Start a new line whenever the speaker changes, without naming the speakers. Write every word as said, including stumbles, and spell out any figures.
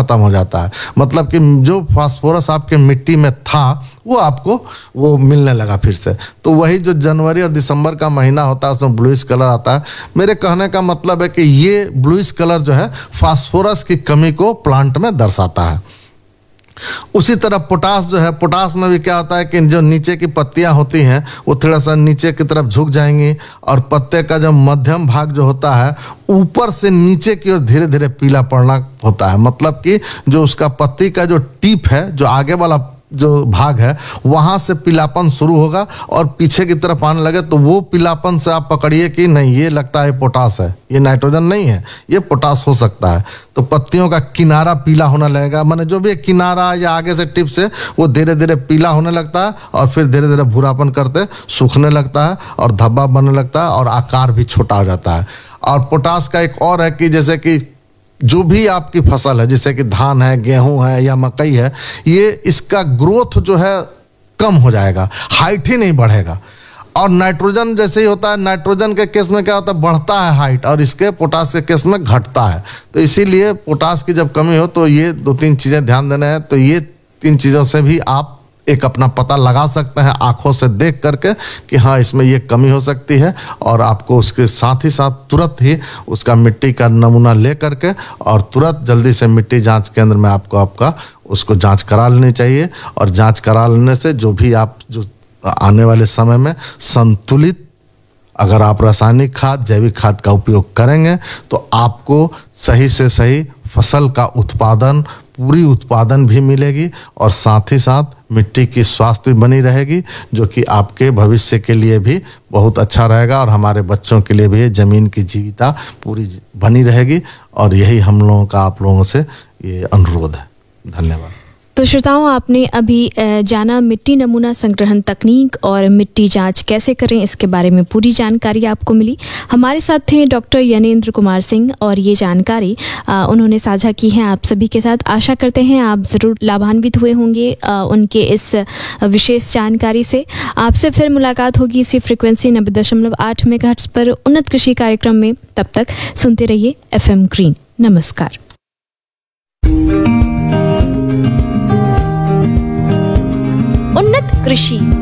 खत्म हो जाता है। मतलब कि जो फास्फोरस आपके मिट्टी में था वो आपको वो मिलने लगा फिर से। तो वही जो जनवरी और दिसंबर का महीना होता है उसमें ब्लूइश कलर आता है। मेरे कहने का मतलब है कि ये ब्लूइश कलर जो है फास्फोरस की कमी को प्लांट में दर्शाता है। उसी तरह पोटास जो है, पोटास में भी क्या होता है कि जो नीचे की पत्तियां होती हैं वो थोड़ा सा नीचे की तरफ झुक जाएंगी और पत्ते का जो मध्यम भाग जो होता है ऊपर से नीचे की ओर धीरे धीरे पीला पड़ना होता है। मतलब कि जो उसका पत्ती का जो टिप है, जो आगे वाला जो भाग है वहां से पीलापन शुरू होगा और पीछे की तरफ आने लगे तो वो पीलापन से आप पकड़िए कि नहीं ये लगता है पोटास है, ये नाइट्रोजन नहीं है, ये पोटास हो सकता है। तो पत्तियों का किनारा पीला होने लगेगा, माने जो भी किनारा या आगे से टिप से वो धीरे धीरे पीला होने लगता है और फिर धीरे धीरे भूरापन करते सूखने लगता है और धब्बा बनने लगता है और आकार भी छोटा हो जाता है। और पोटास का एक और है कि जैसे कि जो भी आपकी फसल है, जैसे कि धान है, गेहूं है या मकई है, ये इसका ग्रोथ जो है कम हो जाएगा, हाइट ही नहीं बढ़ेगा। और नाइट्रोजन जैसे ही होता है, नाइट्रोजन के केस में क्या होता है बढ़ता है हाइट और इसके पोटास के केस में घटता है। तो इसीलिए पोटास की जब कमी हो तो ये दो तीन चीजें ध्यान देना है। तो ये तीन चीजों से भी आप एक अपना पता लगा सकते हैं आंखों से देख करके कि हाँ इसमें ये कमी हो सकती है। और आपको उसके साथ ही साथ तुरंत ही उसका मिट्टी का नमूना ले करके और तुरंत जल्दी से मिट्टी जांच केंद्र में आपको आपका उसको जांच करा लेनी चाहिए। और जांच करा लेने से जो भी आप जो आने वाले समय में संतुलित अगर आप रासायनिक खाद जैविक खाद का उपयोग करेंगे तो आपको सही से सही फसल का उत्पादन पूरी उत्पादन भी मिलेगी और साथ ही साथ मिट्टी की स्वास्थ्य बनी रहेगी, जो कि आपके भविष्य के लिए भी बहुत अच्छा रहेगा और हमारे बच्चों के लिए भी ज़मीन की जीविता पूरी बनी रहेगी। और यही हम लोगों का आप लोगों से ये अनुरोध है। धन्यवाद।
तो श्रोताओं, आपने अभी जाना मिट्टी नमूना संग्रहण तकनीक और मिट्टी जांच कैसे करें, इसके बारे में पूरी जानकारी आपको मिली। हमारे साथ थे डॉक्टर यनेंद्र कुमार सिंह और ये जानकारी आ, उन्होंने साझा की है आप सभी के साथ। आशा करते हैं आप ज़रूर लाभान्वित हुए होंगे आ, उनके इस विशेष जानकारी से। आपसे फिर मुलाकात होगी इसी फ्रिक्वेंसी नब्बे दशमलव आठ मेगाहर्ट्ज़ पर उन्नत कृषि कार्यक्रम में। तब तक सुनते रहिए एफ एम ग्रीन। नमस्कार। उन्नत कृषि।